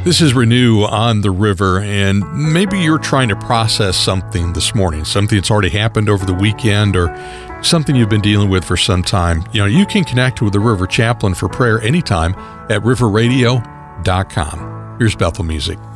This is Renew on the River, and maybe you're trying to process something this morning, something that's already happened over the weekend or something you've been dealing with for some time. You can connect with the River Chaplain for prayer anytime at riverradio.com. Here's Bethel music.